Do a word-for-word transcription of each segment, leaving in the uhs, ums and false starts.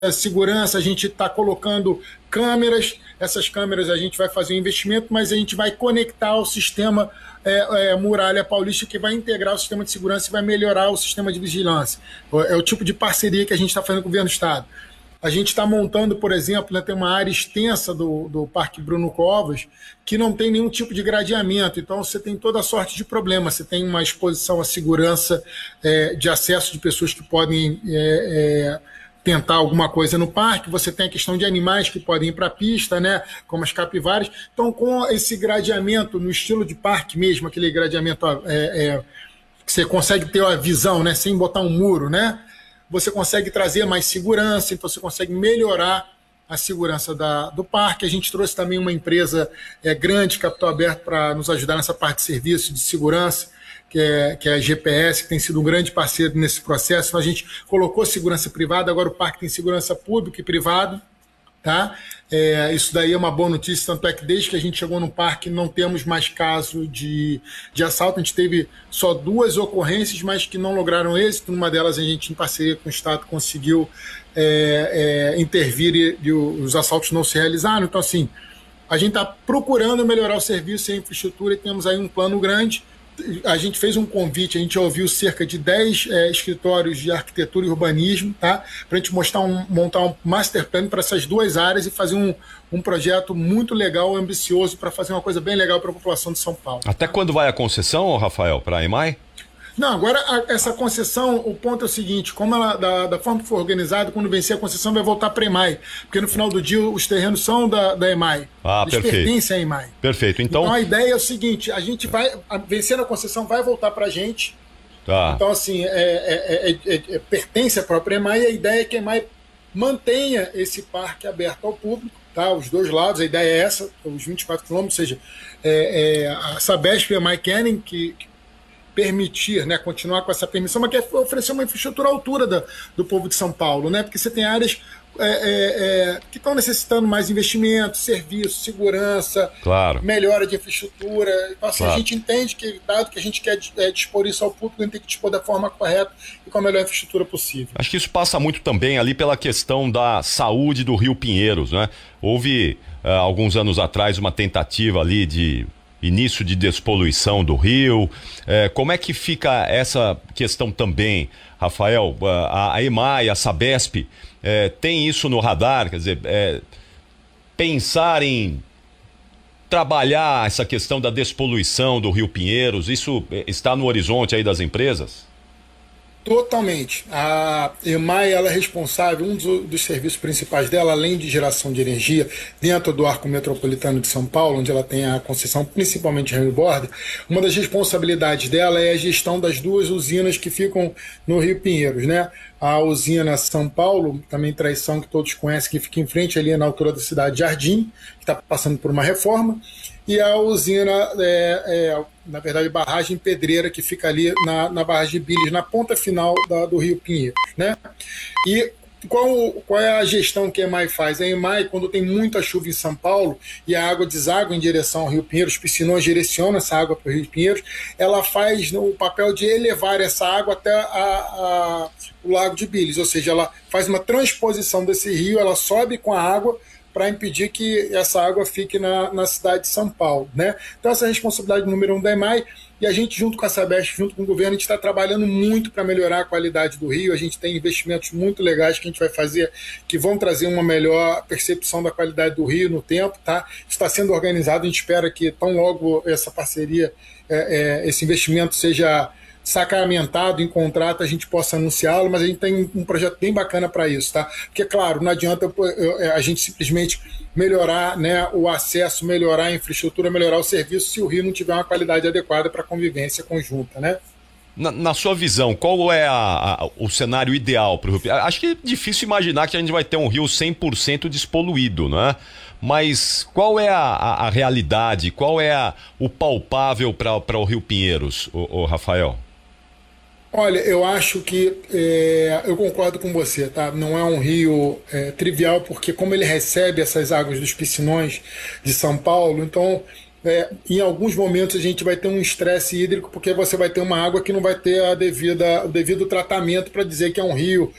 segurança, a gente está colocando câmeras, essas câmeras a gente vai fazer um investimento, mas a gente vai conectar ao sistema é, é, Muralha Paulista, que vai integrar o sistema de segurança e vai melhorar o sistema de vigilância. É o tipo de parceria que a gente está fazendo com o governo do Estado. A gente está montando, por exemplo, né, tem uma área extensa do, do Parque Bruno Covas que não tem nenhum tipo de gradeamento, então você tem toda sorte de problemas. Você tem uma exposição à segurança é, de acesso de pessoas que podem é, é, tentar alguma coisa no parque, você tem a questão de animais que podem ir para a pista, né, como as capivaras. Então, com esse gradeamento no estilo de parque mesmo, aquele gradeamento é, é, que você consegue ter a visão, né, sem botar um muro, né, você consegue trazer mais segurança, então você consegue melhorar a segurança da, do parque. A gente trouxe também uma empresa é, grande, capital aberto, para nos ajudar nessa parte de serviço de segurança, que é, que é a G P S, que tem sido um grande parceiro nesse processo. Então, a gente colocou segurança privada, agora o parque tem segurança pública e privada. Tá? É, isso daí é uma boa notícia, tanto é que desde que a gente chegou no parque não temos mais caso de, de assalto. A gente teve só duas ocorrências, mas que não lograram êxito. Numa delas a gente, em parceria com o Estado, conseguiu é, é, intervir e, e os assaltos não se realizaram. Então, assim, a gente está procurando melhorar o serviço e a infraestrutura e temos aí um plano grande. A gente fez um convite, a gente ouviu cerca de dez é, escritórios de arquitetura e urbanismo, tá? Para a gente mostrar um, montar um master plan para essas duas áreas e fazer um, um projeto muito legal, ambicioso, para fazer uma coisa bem legal para a população de São Paulo. Até quando vai a concessão, Rafael, para a EMAI? Não, agora a, essa concessão, o ponto é o seguinte, como ela, da, da forma que for organizada, quando vencer a concessão vai voltar para a EMAI, porque no final do dia os terrenos são da, da EMAI, ah, eles perfeito. pertencem à EMAI. Perfeito, então... Então a ideia é o seguinte, a gente vai, a, vencendo a concessão vai voltar para a gente, tá. Então assim, é, é, é, é, é, pertence à própria EMAI, e a ideia é que a EMAI mantenha esse parque aberto ao público, tá? Os dois lados, a ideia é essa, os vinte e quatro quilômetros, ou seja, é, é, a Sabesp e a EMAI querem que, que permitir, né, continuar com essa permissão, mas quer oferecer uma infraestrutura à altura da, do povo de São Paulo, né, porque você tem áreas é, é, é, que estão necessitando mais investimento, serviço, segurança, claro. melhora de infraestrutura. Então, assim, claro. a gente entende que, dado que a gente quer é, dispor isso ao público, a gente tem que dispor da forma correta e com a melhor infraestrutura possível. Acho que isso passa muito também ali pela questão da saúde do Rio Pinheiros, né? Houve, uh, alguns anos atrás, uma tentativa ali de início de despoluição do rio. É, como é que fica essa questão também, Rafael? A, a EMAI, a Sabesp, é, tem isso no radar? Quer dizer, é, pensar em trabalhar essa questão da despoluição do Rio Pinheiros, isso está no horizonte aí das empresas? Totalmente. A EMAI, ela é responsável, um dos, dos serviços principais dela, além de geração de energia dentro do arco metropolitano de São Paulo, onde ela tem a concessão principalmente Rio Borda, uma das responsabilidades dela é a gestão das duas usinas que ficam no Rio Pinheiros, né? A usina São Paulo, também Traição, que todos conhecem, que fica em frente ali na altura da cidade de Jardim, que está passando por uma reforma, e a usina, é, é, na verdade, barragem Pedreira, que fica ali na, na barragem de Bilhas, na ponta final da, do Rio Pinheiros, né? E qual, qual é a gestão que a EMAI faz? A EMAI, quando tem muita chuva em São Paulo e a água deságua em direção ao Rio Pinheiros, os piscinões direcionam essa água para o Rio Pinheiros, ela faz o papel de elevar essa água até a, a, o Lago de Bilhas, ou seja, ela faz uma transposição desse rio, ela sobe com a água para impedir que essa água fique na, na cidade de São Paulo, né? Então essa é a responsabilidade número um da EMAI, e a gente, junto com a Sabesp, junto com o governo, a gente está trabalhando muito para melhorar a qualidade do rio. A gente tem investimentos muito legais que a gente vai fazer, que vão trazer uma melhor percepção da qualidade do rio no tempo, tá? Está sendo organizado, a gente espera que tão logo essa parceria, é, é, esse investimento seja sacramentado em contrato, a gente possa anunciá-lo, mas a gente tem um projeto bem bacana para isso, tá? Porque, claro, não adianta a gente simplesmente melhorar, né, o acesso, melhorar a infraestrutura, melhorar o serviço, se o rio não tiver uma qualidade adequada para a convivência conjunta, né? Na, na sua visão, qual é a, a, o cenário ideal para o Rio? Acho que é difícil imaginar que a gente vai ter um rio cem por cento despoluído, né? Mas qual é a, a, a realidade, qual é a, o palpável para o Rio Pinheiros, o, o Rafael? Olha, eu acho que é, eu concordo com você, tá? Não é um rio é, trivial, porque como ele recebe essas águas dos piscinões de São Paulo, então é, em alguns momentos a gente vai ter um estresse hídrico, porque você vai ter uma água que não vai ter a devida, o devido tratamento para dizer que é um rio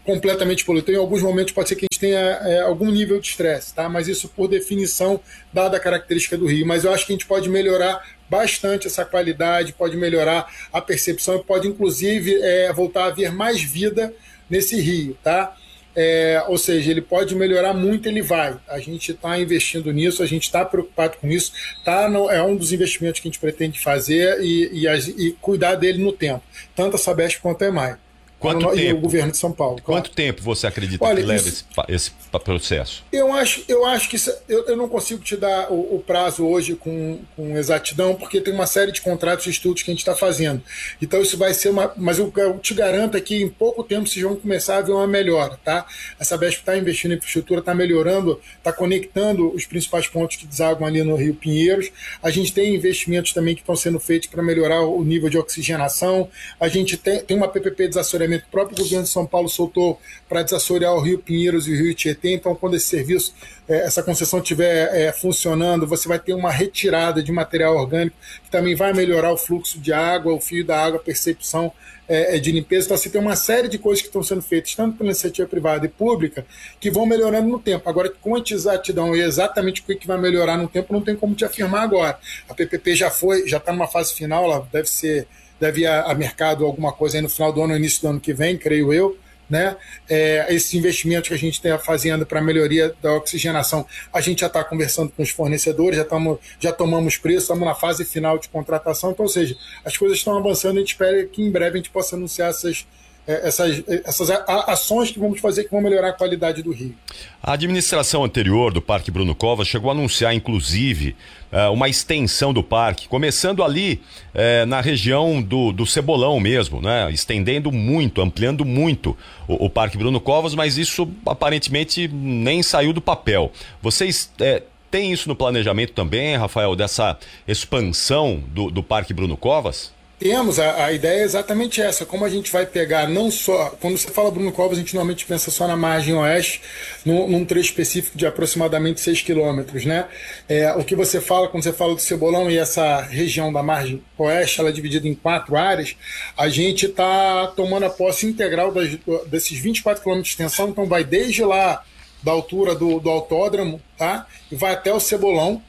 completamente poluído. Em alguns momentos pode ser que a gente tenha é, algum nível de estresse, tá? Mas isso por definição, dada a característica do rio. Mas eu acho que a gente pode melhorar bastante essa qualidade, pode melhorar a percepção e pode inclusive é, voltar a haver mais vida nesse rio, tá? É, ou seja, ele pode melhorar muito, ele vai. A gente está investindo nisso, a gente está preocupado com isso, tá no, é um dos investimentos que a gente pretende fazer e, e, e cuidar dele no tempo, tanto a Sabesp quanto a EMAI. Quanto no, tempo? E o governo de São Paulo. Claro. Quanto tempo você acredita Olha, que leva isso, esse, esse processo? Eu acho, eu acho que isso, eu, eu não consigo te dar o, o prazo hoje com, com exatidão, porque tem uma série de contratos e estudos que a gente está fazendo. Então isso vai ser uma. Mas eu, eu te garanto é que em pouco tempo vocês vão começar a ver uma melhora, tá? A Sabesp está investindo em infraestrutura, está melhorando, está conectando os principais pontos que desaguam ali no Rio Pinheiros. A gente tem investimentos também que estão sendo feitos para melhorar o nível de oxigenação. A gente tem, tem uma P P P de desassoreamento que o próprio governo de São Paulo soltou para desassorear o Rio Pinheiros e o Rio Tietê. Então, quando esse serviço, essa concessão estiver é, funcionando, você vai ter uma retirada de material orgânico que também vai melhorar o fluxo de água, o fio da água, a percepção é, de limpeza. Então, assim, tem uma série de coisas que estão sendo feitas, tanto pela iniciativa privada e pública, que vão melhorando no tempo. Agora, com a exatidão e exatamente o que vai melhorar no tempo, não tem como te afirmar agora. A P P P já foi, já está numa fase final, ela deve ser, deve ir a, a mercado alguma coisa aí no final do ano, no início do ano que vem, creio eu. Né? É, esses investimentos que a gente está fazendo para a melhoria da oxigenação, a gente já está conversando com os fornecedores, já, tamo, já tomamos preço, estamos na fase final de contratação, então, ou seja, as coisas estão avançando, a gente espera que em breve a gente possa anunciar essas, essas, essas ações que vamos fazer que vão melhorar a qualidade do rio. A administração anterior do Parque Bruno Covas chegou a anunciar, inclusive, uma extensão do parque, começando ali eh, na região do, do Cebolão mesmo, né? Estendendo muito, ampliando muito o, o Parque Bruno Covas, mas isso aparentemente nem saiu do papel. Vocês eh, têm isso no planejamento também, Rafael, dessa expansão do, do Parque Bruno Covas? Temos, a, a ideia é exatamente essa, como a gente vai pegar não só, quando você fala Bruno Covas, a gente normalmente pensa só na margem oeste, num, num trecho específico de aproximadamente seis quilômetros, né? É, o que você fala, quando você fala do Cebolão e essa região da margem oeste, ela é dividida em quatro áreas, a gente está tomando a posse integral das, desses vinte e quatro quilômetros de extensão, então vai desde lá, da altura do, do autódromo, tá? E vai até o Cebolão,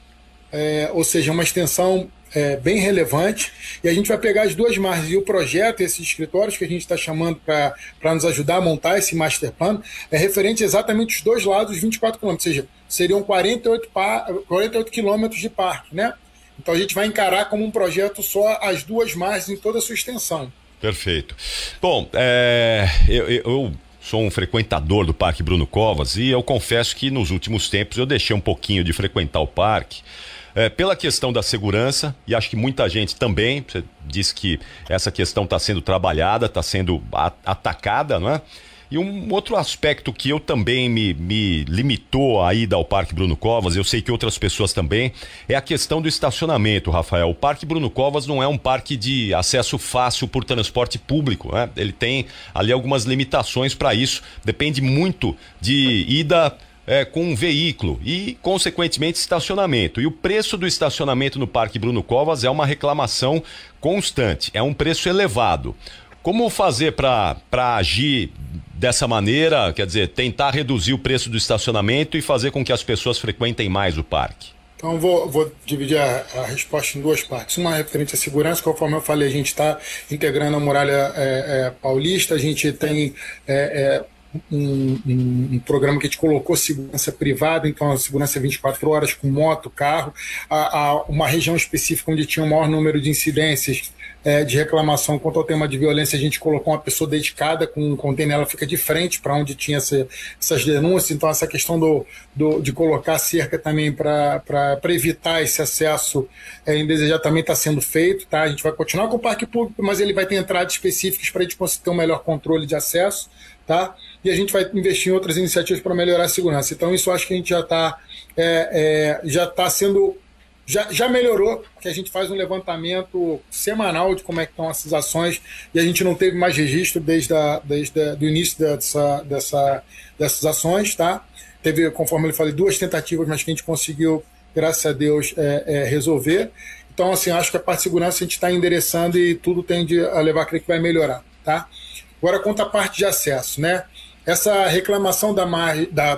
é, ou seja, uma extensão É, bem relevante, e a gente vai pegar as duas margens, e o projeto, esses escritórios que a gente está chamando para nos ajudar a montar esse master plan, é referente exatamente os dois lados, vinte e quatro quilômetros, ou seja, seriam quarenta e oito, quarenta e oito quilômetros de parque, né? Então a gente vai encarar como um projeto só as duas margens em toda a sua extensão. Perfeito. Bom, é, eu, eu sou um frequentador do Parque Bruno Covas e eu confesso que nos últimos tempos eu deixei um pouquinho de frequentar o parque, É, pela questão da segurança, e acho que muita gente também, você disse que essa questão está sendo trabalhada, está sendo a, atacada, não é? E um outro aspecto que eu também me, me limitou a ida ao Parque Bruno Covas, eu sei que outras pessoas também, é a questão do estacionamento, Rafael. O Parque Bruno Covas não é um parque de acesso fácil por transporte público, né? Ele tem ali algumas limitações para isso, depende muito de ida É, com um veículo e, consequentemente, estacionamento. E o preço do estacionamento no Parque Bruno Covas é uma reclamação constante, é um preço elevado. Como fazer para agir dessa maneira, quer dizer, tentar reduzir o preço do estacionamento e fazer com que as pessoas frequentem mais o parque? Então, vou, vou dividir a, a resposta em duas partes. Uma referente à segurança, conforme eu falei, a gente está integrando a muralha é, é, paulista, a gente tem É, é, Um, um, um programa que a gente colocou segurança privada, então a segurança vinte e quatro horas com moto, carro, a, a uma região específica onde tinha o maior número de incidências é, de reclamação quanto ao tema de violência, a gente colocou uma pessoa dedicada com um container, ela fica de frente para onde tinha essa, essas denúncias, então essa questão do, do, de colocar cerca também para evitar esse acesso é, indesejado também está sendo feito, tá? A gente vai continuar com o parque público, mas ele vai ter entradas específicas para a gente conseguir ter um melhor controle de acesso, tá? E a gente vai investir em outras iniciativas para melhorar a segurança. Então isso eu acho que a gente já está é, é, já está sendo já, já melhorou, que a gente faz um levantamento semanal de como é que estão essas ações e a gente não teve mais registro desde a, desde a, do início dessa, dessa, dessas ações, tá? Teve, conforme ele falei, duas tentativas, mas que a gente conseguiu, graças a Deus, é, é, resolver. Então, assim, acho que a parte de segurança a gente está endereçando e tudo tende a levar a crer que vai melhorar, tá? Agora, quanto à parte de acesso, né? essa reclamação da, mar, da,